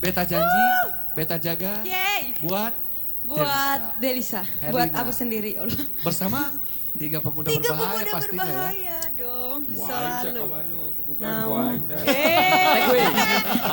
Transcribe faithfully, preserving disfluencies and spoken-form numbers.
Beta janji, beta jaga. Yeay. Buat Buat Delisa, Herlina. buat aku sendiri, ya Allah. Bersama tiga pemuda Tiga berbahaya pemuda pastinya berbahaya ya. dong, Wah, selalu. cakapannya bukan Nah, buang dah. eh.